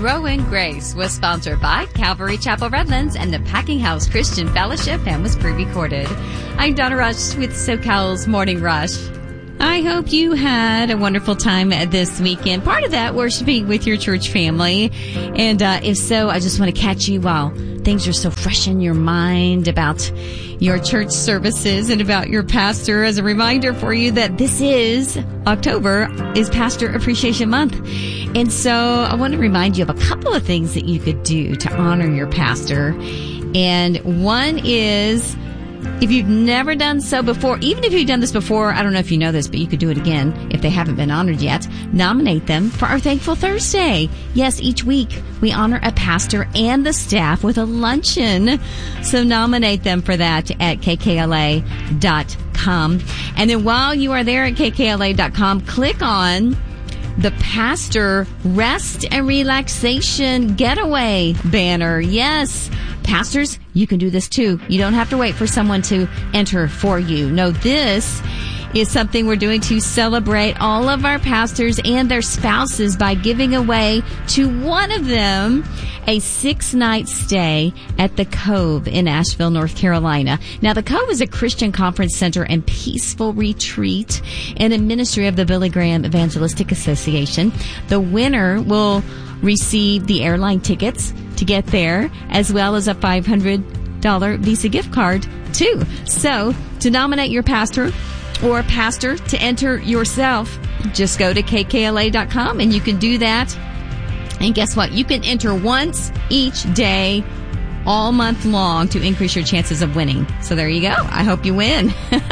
Grow in Grace was sponsored by Calvary Chapel Redlands and the Packing House Christian Fellowship and was pre-recorded. I'm Donna Rush with SoCal's Morning Rush. I hope you had a wonderful time this weekend. Part of that, worshiping with your church family. And if so, I just want to catch you while things are so fresh in your mind about your church services and about your pastor. As a reminder for you that this is October is Pastor Appreciation Month. And so I want to remind you of a couple of things that you could do to honor your pastor. And one is, if you've never done so before, even if you've done this before, I don't know if you know this, but you could do it again if they haven't been honored yet. Nominate them for our Thankful Thursday. Yes, each week we honor a pastor and the staff with a luncheon. So nominate them for that at kkla.com. And then while you are there at kkla.com, click on the Pastor Rest and Relaxation Getaway banner. Yes, pastors, you can do this too. You don't have to wait for someone to enter for you. No, this is something we're doing to celebrate all of our pastors and their spouses by giving away to one of them a 6-night stay at the Cove in Asheville, North Carolina. Now, the Cove is a Christian conference center and peaceful retreat and a ministry of the Billy Graham Evangelistic Association. The winner will receive the airline tickets to get there, as well as a $500 Visa gift card, too. So, to nominate your pastor or pastor to enter yourself, just go to kkla.com and you can do that. And guess what? You can enter once each day all month long to increase your chances of winning. So there you go. I hope you win.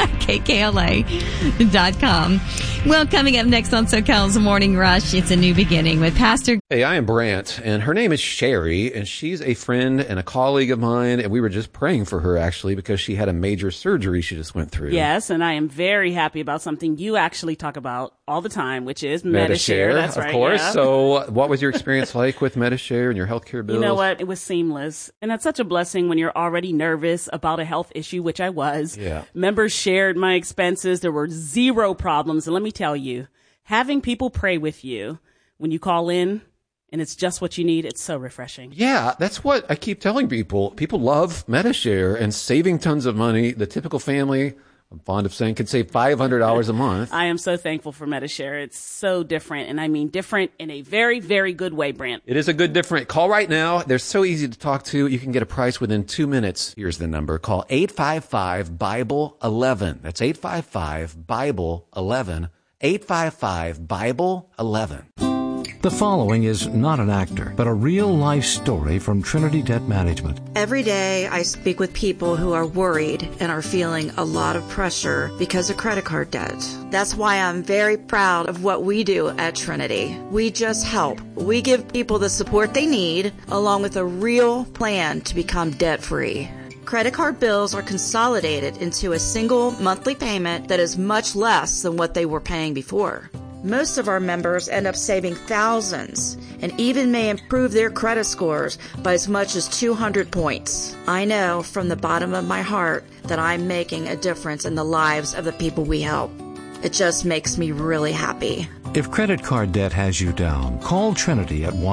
kkla.com. Well, coming up next on SoCal's Morning Rush, it's a new beginning with Pastor. Hey, I am Brant, and her name is Sherry, and she's a friend and a colleague of mine, and we were just praying for her, actually, because she had a major surgery she just went through. Yes, and I am very happy about something you actually talk about all the time, which is Medi-Share. That's right. Of course. Yeah. So what was your experience like with Medi-Share and your healthcare bills? You know what? It was seamless. And that's such a blessing when you're already nervous about a health issue, which I was. Yeah. Members shared my expenses. There were zero problems. And let me tell you, having people pray with you when you call in and it's just what you need, it's so refreshing. Yeah, that's what I keep telling people. People love Medi-Share and saving tons of money. The typical family, I'm fond of saying, can save $500 a month. I am so thankful for Medi-Share. It's so different, and I mean different in a very, very good way, Brant. It is a good different. Call right now. They're so easy to talk to. You can get a price within 2 minutes. Here's the number. Call 855-BIBLE-11. That's 855-BIBLE-11. 855-BIBLE-11. The following is not an actor, but a real-life story from Trinity Debt Management. Every day I speak with people who are worried and are feeling a lot of pressure because of credit card debt. That's why I'm very proud of what we do at Trinity. We just help. We give people the support they need, along with a real plan to become debt-free. Credit card bills are consolidated into a single monthly payment that is much less than what they were paying before. Most of our members end up saving thousands and even may improve their credit scores by as much as 200 points. I know from the bottom of my heart that I'm making a difference in the lives of the people we help. It just makes me really happy. If credit card debt has you down, call Trinity at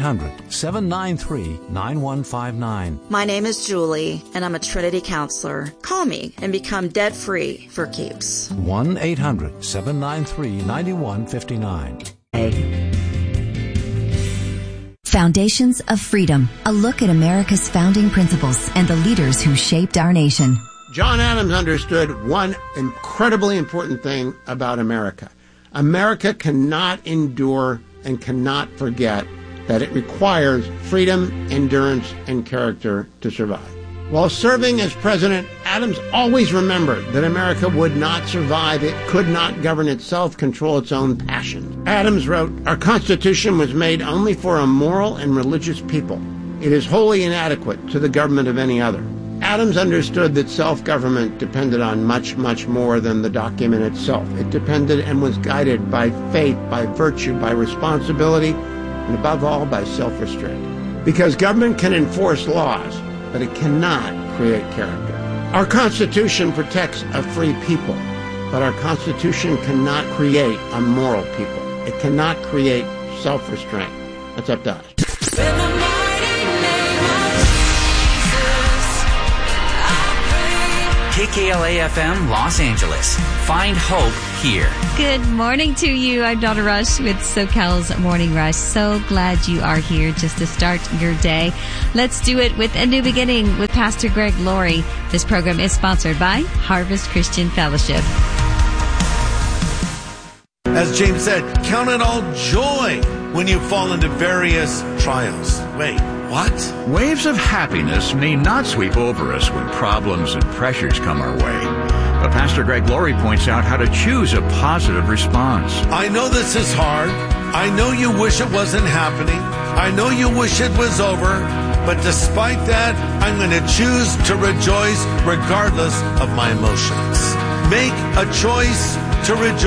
1-800-793-9159. My name is Julie, and I'm a Trinity counselor. Call me and become debt-free for keeps. 1-800-793-9159. Foundations of Freedom, a look at America's founding principles and the leaders who shaped our nation. John Adams understood one incredibly important thing about America. America cannot endure and cannot forget that it requires freedom, endurance, and character to survive. While serving as president, Adams always remembered that America would not survive. It could not govern itself, control its own passions. Adams wrote, "Our Constitution was made only for a moral and religious people. It is wholly inadequate to the government of any other." Adams understood that self-government depended on much, much more than the document itself. It depended and was guided by faith, by virtue, by responsibility, and above all, by self-restraint. Because government can enforce laws, but it cannot create character. Our Constitution protects a free people, but our Constitution cannot create a moral people. It cannot create self-restraint. That's up to us. KKLA-FM Los Angeles. Find hope here. Good morning to you. I'm Donna Rush with SoCal's Morning Rush. So glad you are here just to start your day. Let's do it with a new beginning with Pastor Greg Laurie. This program is sponsored by Harvest Christian Fellowship. As James said, count it all joy when you fall into various trials. Wait, what? Waves of happiness may not sweep over us when problems and pressures come our way. But Pastor Greg Laurie points out how to choose a positive response. I know this is hard. I know you wish it wasn't happening. I know you wish it was over. But despite that, I'm going to choose to rejoice regardless of my emotions. Make a choice to rejoice.